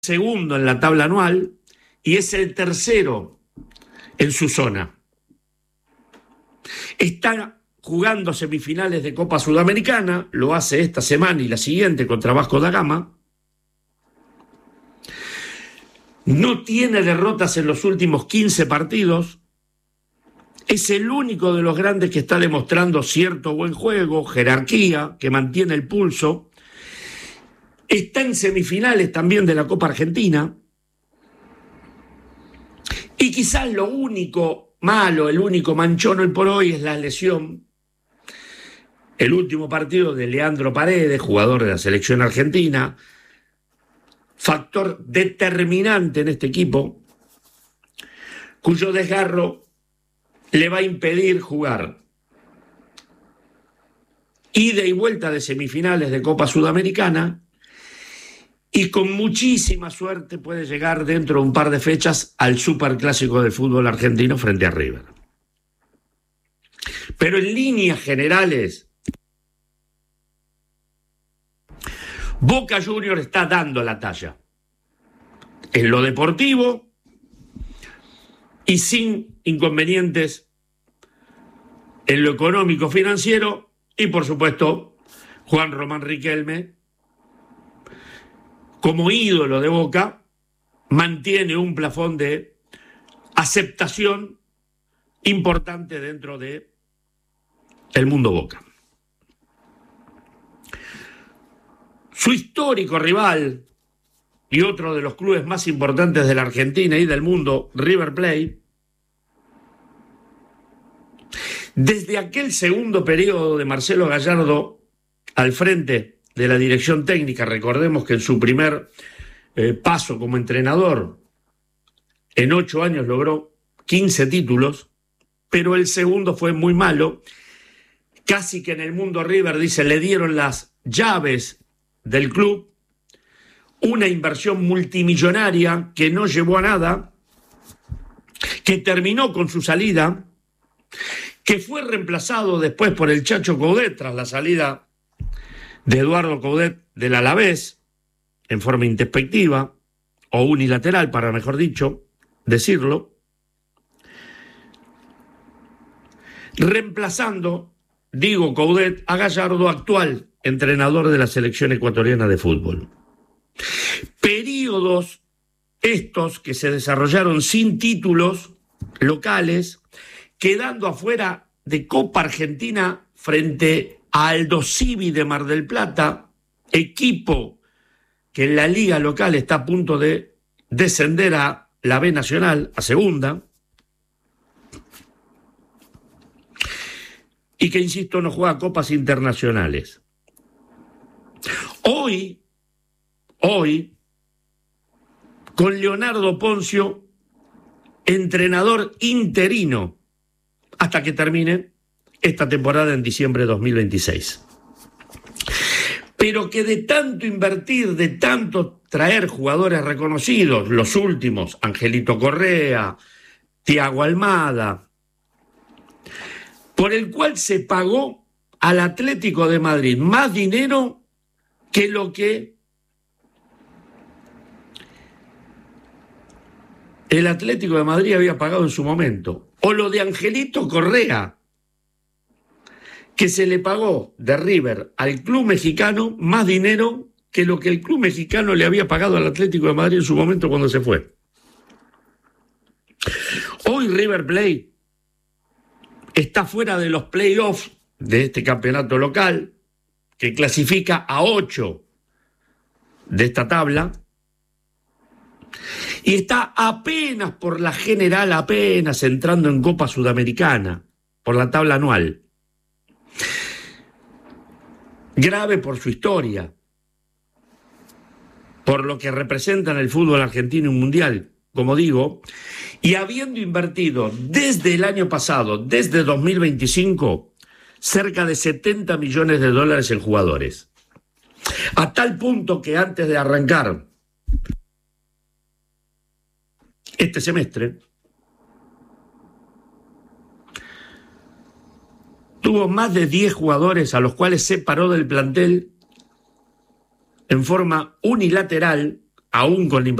segundo en la tabla anual y es el tercero en su zona. Está jugando semifinales de Copa Sudamericana, lo hace esta semana y la siguiente contra Vasco da Gama. No tiene derrotas en los últimos 15 partidos. Es el único de los grandes que está demostrando cierto buen juego, jerarquía, que mantiene el pulso. Está en semifinales también de la Copa Argentina. Y quizás lo único malo, el único manchón hoy por hoy es la lesión. El último partido de Leandro Paredes, jugador de la selección argentina, factor determinante en este equipo, cuyo desgarro le va a impedir jugar ida y vuelta de semifinales de Copa Sudamericana y con muchísima suerte puede llegar dentro de un par de fechas al superclásico del fútbol argentino frente a River. Pero en líneas generales, Boca Juniors está dando la talla en lo deportivo y sin inconvenientes en lo económico financiero, y por supuesto Juan Román Riquelme, como ídolo de Boca, mantiene un plafón de aceptación importante dentro de el mundo Boca. Su histórico rival y otro de los clubes más importantes de la Argentina y del mundo, River Plate, desde aquel segundo periodo de Marcelo Gallardo al frente de la dirección técnica, recordemos que en su primer paso como entrenador, en 8 años logró 15 títulos, pero el segundo fue muy malo, casi que en el mundo River, dice, le dieron las llaves del club, una inversión multimillonaria que no llevó a nada, que terminó con su salida, que fue reemplazado después por el Chacho Coudet tras la salida de Eduardo Coudet del Alavés, en forma introspectiva o unilateral, para mejor dicho, decirlo, reemplazando, digo Coudet, a Gallardo, actual entrenador de la selección ecuatoriana de fútbol. Períodos estos que se desarrollaron sin títulos locales, quedando afuera de Copa Argentina frente a Aldo Civi de Mar del Plata, equipo que en la liga local está a punto de descender a la B Nacional, a segunda, y que, insisto, no juega copas internacionales. Hoy, con Leonardo Poncio, entrenador interino, hasta que termine esta temporada en diciembre de 2026. Pero que de tanto invertir, de tanto traer jugadores reconocidos, los últimos, Angelito Correa, Thiago Almada, por el cual se pagó al Atlético de Madrid más dinero que lo que el Atlético de Madrid había pagado en su momento. O lo de Angelito Correa, que se le pagó de River al club mexicano más dinero que lo que el club mexicano le había pagado al Atlético de Madrid en su momento cuando se fue. Hoy River Plate está fuera de los playoffs de este campeonato local, que clasifica a 8 de esta tabla, y está apenas por la general, apenas entrando en Copa Sudamericana, por la tabla anual. Grave por su historia, por lo que representa en el fútbol argentino y mundial, como digo, y habiendo invertido desde el año pasado, desde 2025, cerca de $70 millones en jugadores. A tal punto que antes de arrancar este semestre, tuvo más de 10 jugadores a los cuales separó del plantel en forma unilateral aún con la